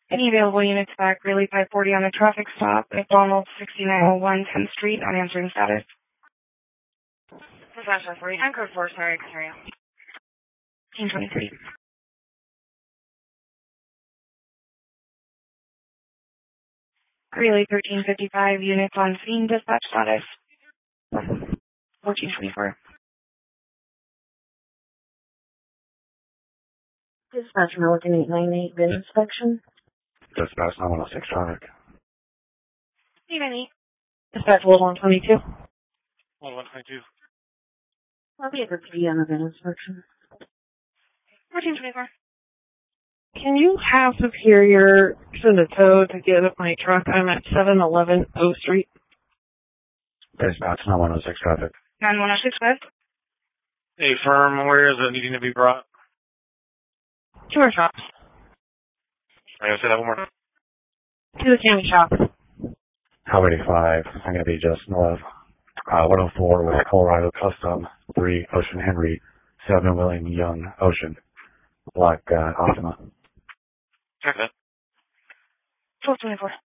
Any available units back, Greeley 540 on the traffic stop at Donald 6901 10th Street, unanswering status. Dispatch 40, I'm code 4, sorry, Ontario. 1823. Greeley 1355, units on scene, dispatch status. 1424. Dispatch Milliken 898, VIN inspection. Dispatch 916 traffic. 898. Dispatch World 122. 122. I'll be at the PD on the VIN inspection. 1424. Can you have Superior send a tow to get up my truck? I'm at 711 O Street. Dispatch 916 traffic. 9106 West. Hey, firm, where is it needing to be brought? To our shop. I'm going to say that one more time. To the Tammy shop. Highway 85. I'm going to be just north. 104 with Colorado Custom 3 Ocean Henry 7 William Young Ocean. Black Optima. Check that. 1224.